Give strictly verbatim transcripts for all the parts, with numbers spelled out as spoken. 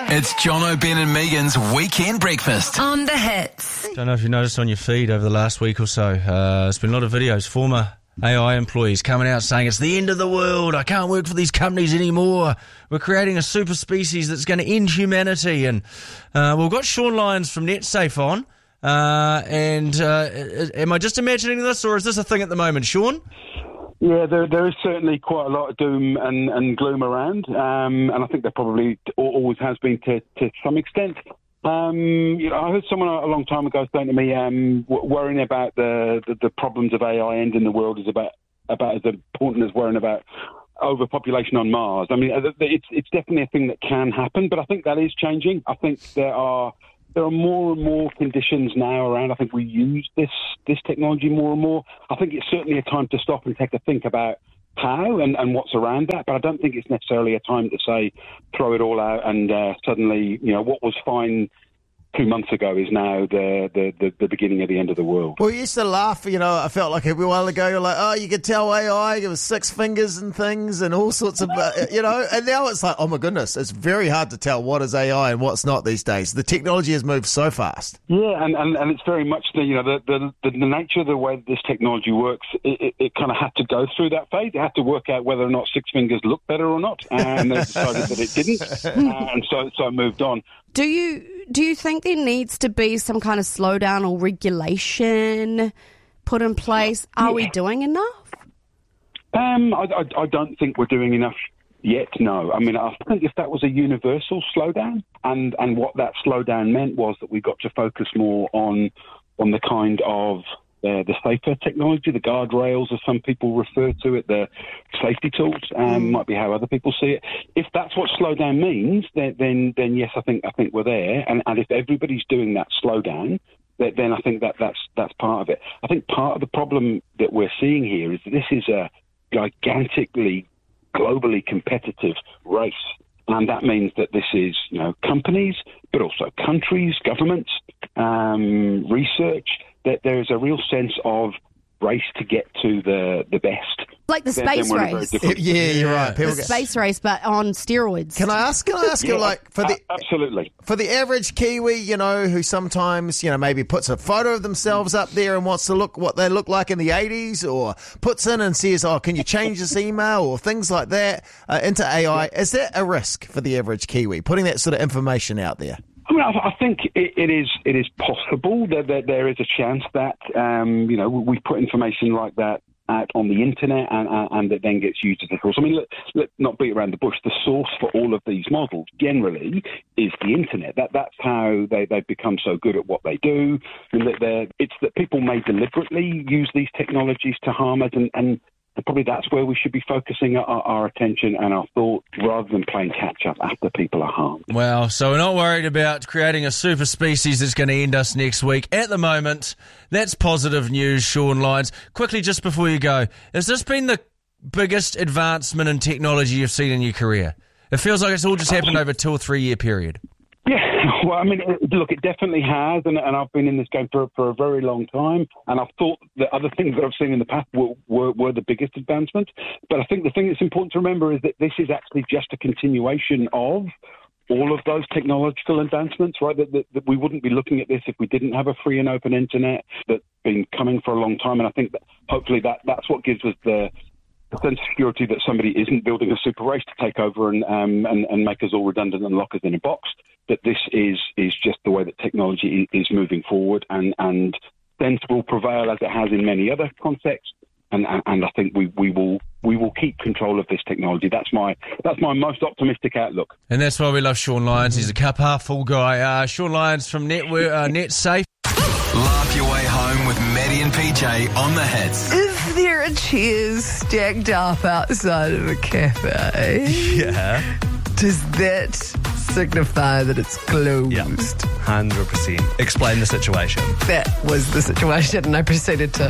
It's Jono, Ben and Megan's Weekend Breakfast. On the Hits. Don't know if you noticed on your feed over the last week or so, uh, there's been a lot of videos, former A I employees coming out saying it's the end of the world, I can't work for these companies anymore, we're creating a super species that's going to end humanity. And uh, we've got Sean Lyons from NetSafe on, uh, and uh, am I just imagining this, or is this a thing at the moment, Sean? Yeah, there there is certainly quite a lot of doom and, and gloom around, um, and I think there probably always has been to, to some extent. Um, you know, I heard someone a long time ago saying to me, um, worrying about the, the, the problems of A I ending the world is about about as important as worrying about overpopulation on Mars. I mean, it's it's definitely a thing that can happen, but I think that is changing. I think there are there are more and more conditions now around. I think we use this this technology more and more. I think it's certainly a time to stop and take a think about how and, and what's around that, but I don't think it's necessarily a time to say throw it all out and uh, suddenly, you know, what was fine two months ago is now the, the, the, the beginning of the end of the world. Well, you used to laugh, you know, I felt like a while ago, you're like, oh, you could tell A I, it was six fingers and things and all sorts of, uh, you know, and now it's like, oh my goodness, it's very hard to tell what is A I and what's not these days. The technology has moved so fast. Yeah, and, and, and it's very much the, you know, the, the, the nature of the way this technology works, it, it, it kind of had to go through that phase. It had to work out whether or not six fingers looked better or not, and they decided that it didn't, uh, and so, so it moved on. Do you do you think there needs to be some kind of slowdown or regulation put in place? Are yeah. we doing enough? Um, I, I, I don't think we're doing enough yet, no. I mean, I think if that was a universal slowdown, and, and what that slowdown meant was that we got to focus more on on the kind of Uh, the safer technology, the guardrails, as some people refer to it, the safety tools, um, mm. might be how other people see it. If that's what slowdown means, then then, then yes, I think I think we're there. And, and if everybody's doing that slowdown, then, then I think that that's that's part of it. I think part of the problem that we're seeing here is that this is a gigantically, globally competitive race. And that means that this is, you know, companies, but also countries, governments, um, research, that there is a real sense of race to get to the, the best. Like the space then, then race. Yeah, you're right. The get... space race, but on steroids. Can I ask, can I ask yeah, you, like, for the... Absolutely. For the average Kiwi, you know, who sometimes, you know, maybe puts a photo of themselves up there and wants to look what they look like in the eighties, or puts in and says, oh, can you change this email, or things like that, uh, into A I, is that a risk for the average Kiwi, putting that sort of information out there? I mean, I think it, it is it is possible that, that there is a chance that, um, you know, we put information like that out on the internet and, and, and it then gets used as a source. I mean, let, let's not beat around the bush. The source for all of these models generally is the internet. That That's how they, they've become so good at what they do. And that it's that people may deliberately use these technologies to harm us, and, and And probably that's where we should be focusing our, our attention and our thought, rather than playing catch-up after people are harmed. Well, so we're not worried about creating a super species that's going to end us next week. At the moment, that's positive news, Sean Lyons. Quickly, just before you go, has this been the biggest advancement in technology you've seen in your career? It feels like it's all just happened over a two or three-year period. Yeah, well, I mean, look, it definitely has, and, and I've been in this game for for a very long time, and I've thought that other things that I've seen in the past were, were, were the biggest advancements. But I think the thing that's important to remember is that this is actually just a continuation of all of those technological advancements, right? That, that, that we wouldn't be looking at this if we didn't have a free and open internet that's been coming for a long time, and I think that hopefully that that's what gives us the the sense of security that somebody isn't building a super race to take over and, um, and and make us all redundant and lock us in a box. That this is is just the way that technology is moving forward, and and sense will prevail as it has in many other contexts. And and I think we, we will we will keep control of this technology. That's my that's my most optimistic outlook. And that's why we love Sean Lyons. He's a cup half full guy. Uh, Sean Lyons from Network uh, NetSafe. Laugh your way home with Maddie and P J on the Hits. Is there a cheers stacked up outside of a cafe? Yeah. Does that signify that it's closed? Yeah, one hundred percent. Explain the situation. That was the situation, and I proceeded to,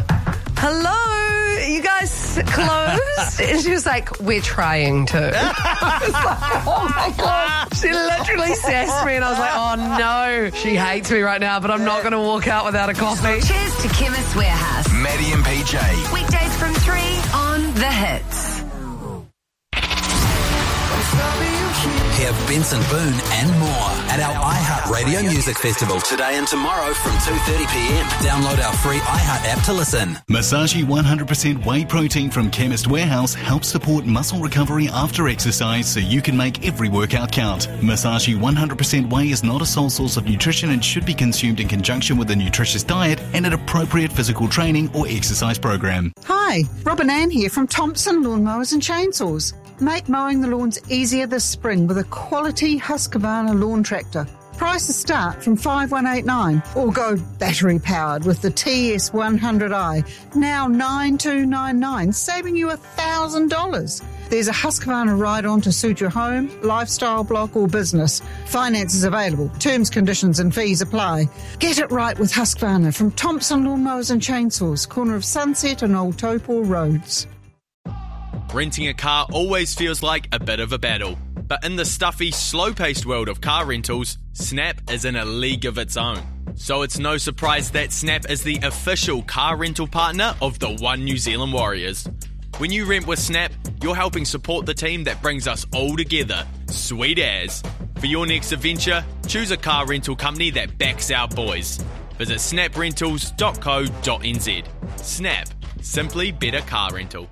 hello, you guys closed? And she was like, we're trying to. I was like, oh my God. She literally sassed me, and I was like, oh no, she hates me right now, but I'm not going to walk out without a coffee. Cheers to Chemist Warehouse. Maddie and P J. Weekdays from three on The Hits. I'm sorry you keep Hear Benson Boone and more at our iHeartRadio Music Festival today and tomorrow from two thirty p.m. Download our free iHeart app to listen. Masaji one hundred percent whey protein from Chemist Warehouse helps support muscle recovery after exercise so you can make every workout count. Masaji one hundred percent whey is not a sole source of nutrition and should be consumed in conjunction with a nutritious diet and an appropriate physical training or exercise program. Hi, Robin Ann here from Thompson Lawnmowers and Chainsaws. Make mowing the lawns easier this spring with a quality Husqvarna lawn tractor. Prices start from five thousand one hundred eighty-nine dollars or go battery powered with the T S one hundred i, now nine thousand two hundred ninety-nine dollars, saving you one thousand dollars. There's a Husqvarna ride-on to suit your home, lifestyle, block or business. Finance is available. Terms, conditions and fees apply. Get it right with Husqvarna from Thompson Lawnmowers and Chainsaws, corner of Sunset and Old Topor Roads. Renting a car always feels like a bit of a battle. But in the stuffy, slow-paced world of car rentals, Snap is in a league of its own. So it's no surprise that Snap is the official car rental partner of the One New Zealand Warriors. When you rent with Snap, you're helping support the team that brings us all together. Sweet as. For your next adventure, choose a car rental company that backs our boys. Visit snap rentals dot co dot n z. Snap. Simply better car rental.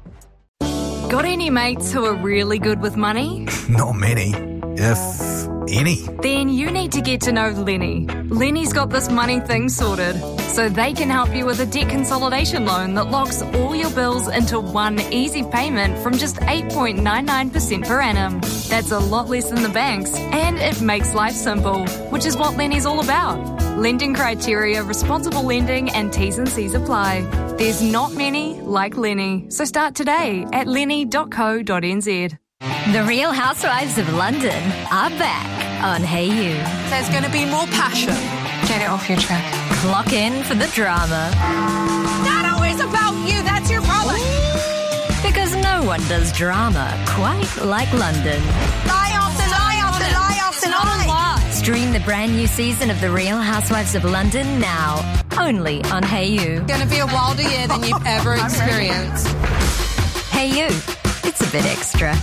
Got any mates who are really good with money? Not many, if any. Then you need to get to know Lenny. Lenny's got this money thing sorted, so they can help you with a debt consolidation loan that locks all your bills into one easy payment from just eight point nine nine percent per annum. That's a lot less than the banks, and it makes life simple, which is what Lenny's all about. Lending criteria, responsible lending, and T's and C's apply. There's not many like Lenny, so start today at lenny dot co dot n z. The Real Housewives of London are back on Hey You. There's going to be more passion. Get it off your chest. Clock in for the drama. Not always about you, that's your problem. Because no one does drama quite like London. Lie after lie after lie after lie. Stream the brand new season of The Real Housewives of London now, only on Hey You. It's going to be a wilder year than you've ever experienced. Hey You, it's a bit extra.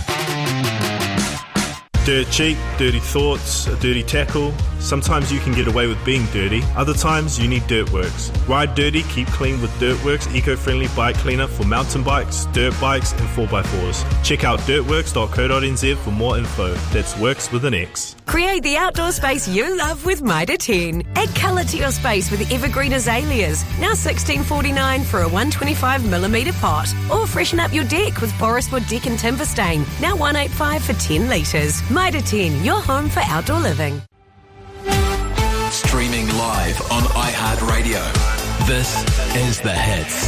Dirt cheap, dirty thoughts, a dirty tackle. Sometimes you can get away with being dirty. Other times you need Dirtworks. Ride dirty, keep clean with Dirtworks eco-friendly bike cleaner for mountain bikes, dirt bikes and four by fours. Check out dirtworks dot co dot n z for more info. That's works with an X. Create the outdoor space you love with Mitre ten. Add colour to your space with evergreen azaleas, now sixteen forty-nine for a one hundred twenty-five millimetre pot. Or freshen up your deck with Boriswood Deck and Timber Stain, now one hundred eighty-five for ten litres. Mitre ten, your home for outdoor living. Streaming live on iHeartRadio. This is The Hits.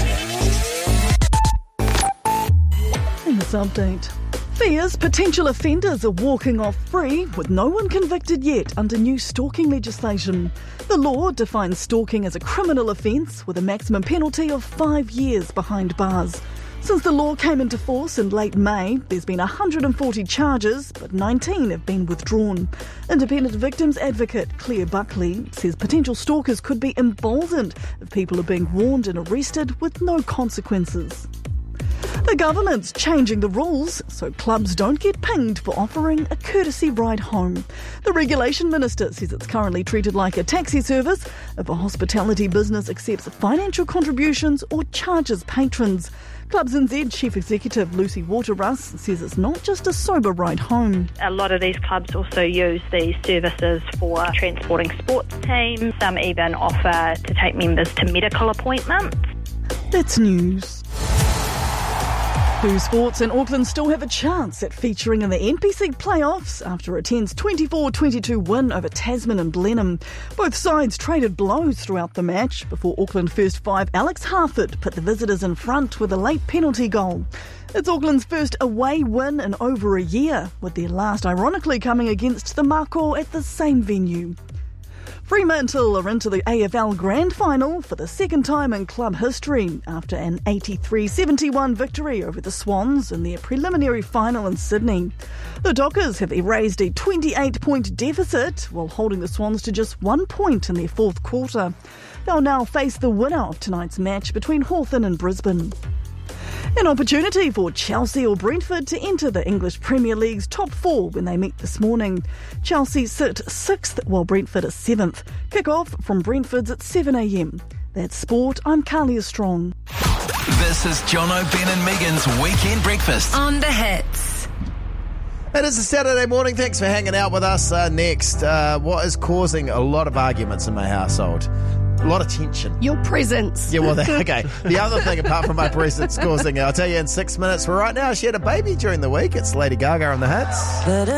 In this update, fears potential offenders are walking off free with no one convicted yet under new stalking legislation. The law defines stalking as a criminal offence with a maximum penalty of five years behind bars. Since the law came into force in late May, there's been one hundred forty charges, but nineteen have been withdrawn. Independent victims advocate Claire Buckley says potential stalkers could be emboldened if people are being warned and arrested with no consequences. The government's changing the rules so clubs don't get pinged for offering a courtesy ride home. The Regulation Minister says it's currently treated like a taxi service if a hospitality business accepts financial contributions or charges patrons. Clubs N Z Chief Executive Lucy Waterruss says it's not just a sober ride home. A lot of these clubs also use these services for transporting sports teams. Some even offer to take members to medical appointments. That's news. Who Sports and Auckland still have a chance at featuring in the N P C playoffs after a tense twenty-four twenty-two win over Tasman and Blenheim. Both sides traded blows throughout the match before Auckland first five Alex Harford put the visitors in front with a late penalty goal. It's Auckland's first away win in over a year, with their last ironically coming against the Mako at the same venue. Fremantle are into the A F L Grand Final for the second time in club history after an eighty-three seventy-one victory over the Swans in their preliminary final in Sydney. The Dockers have erased a twenty-eight point deficit while holding the Swans to just one point in their fourth quarter. They'll now face the winner of tonight's match between Hawthorn and Brisbane. An opportunity for Chelsea or Brentford to enter the English Premier League's top four when they meet this morning. Chelsea sit sixth while Brentford is seventh. Kick-off from Brentford's at seven a.m. That's sport. I'm Carlia Strong. This is Jono, Ben and Megan's Weekend Breakfast. On the hits. It is a Saturday morning. Thanks for hanging out with us. Uh, next, uh, what is causing a lot of arguments in my household? A lot of tension. Your presence. Yeah, well, okay. The other thing, apart from my presence causing, I'll tell you in six minutes. For right now, she had a baby during the week. It's Lady Gaga on the hits.